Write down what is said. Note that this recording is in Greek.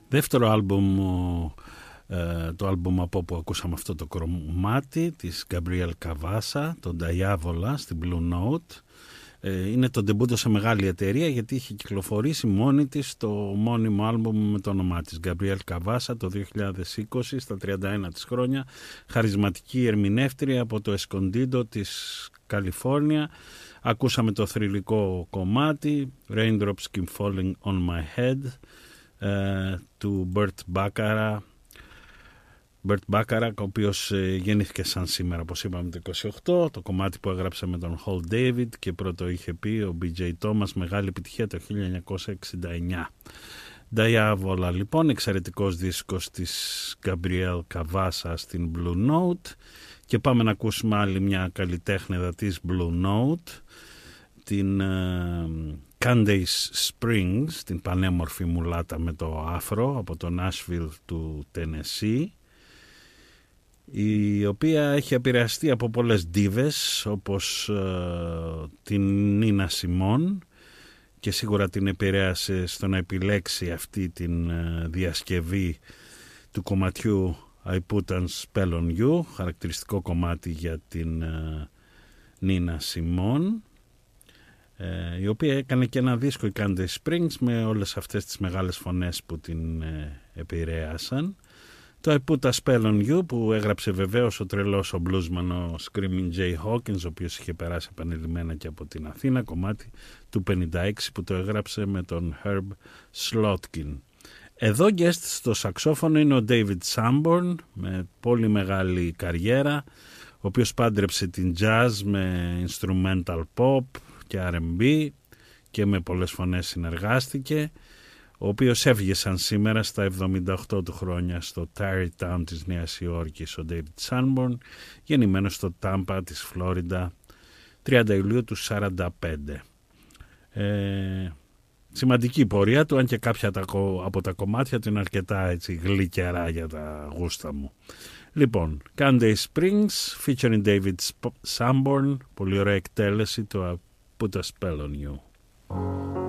Δεύτερο άλμπουμ, το άλμπουμ από όπου ακούσαμε αυτό το κομμάτι της Gabriel Cavassa, το Diavola στην Blue Note. Είναι το ντεμπούτο σε μεγάλη εταιρεία, γιατί είχε κυκλοφορήσει μόνη της το μόνιμο άλμπουμ με το όνομά της, Gabriel Cavassa, το 2020, στα 31 της χρόνια, χαρισματική ερμηνεύτρια από το Escondido της Καλιφόρνια. Ακούσαμε το θρυλικό κομμάτι Raindrops Keep Falling on My Head του Burt Bacharach, ο οποίος γεννήθηκε σαν σήμερα, όπως είπαμε, το 28, το κομμάτι που έγραψε με τον Hall David και πρώτο είχε πει ο B.J. Thomas, μεγάλη επιτυχία το 1969. Diavola λοιπόν, εξαιρετικός δίσκος της Gabriel Cavassa στην Blue Note. Και πάμε να ακούσουμε άλλη μια καλλιτέχνηδα της Blue Note, την Candace Springs, την πανέμορφη μουλάτα με το άφρο από το Nashville του Tennessee, η οποία έχει επηρεαστεί από πολλές ντίβες όπως την Νίνα Σιμών, και σίγουρα την επηρέασε στο να επιλέξει αυτή την διασκευή του κομματιού I Put a Spell on You, χαρακτηριστικό κομμάτι για την Νίνα Σιμών, η οποία έκανε και ένα δίσκο, η Candace Springs, με όλες αυτές τις μεγάλες φωνές που την επηρέασαν. Το I Put a Spell on You που έγραψε βεβαίως ο τρελός ο bluesman ο Screaming Jay Hawkins, ο οποίος είχε περάσει επανειλημμένα και από την Αθήνα, κομμάτι του 56 που το έγραψε με τον Herb Slotkin. Εδώ guest στο σαξόφωνο είναι ο David Sanborn, με πολύ μεγάλη καριέρα, ο οποίος πάντρεψε την jazz με instrumental pop και R&B και με πολλές φωνές συνεργάστηκε, ο οποίος έφυγε σαν σήμερα στα 78 του χρόνια στο Tarrytown της Νέας Υόρκης, ο David Sanborn, γεννημένος στο Τάμπα της Φλόριντα 30 Ιουλίου του 45. Σημαντική πορεία του, αν και κάποια από τα κομμάτια του είναι αρκετά έτσι γλυκερά για τα γούστα μου. Λοιπόν, Candace Springs featuring David Sanborn, πολύ ωραία εκτέλεση του I Put a Spell on You.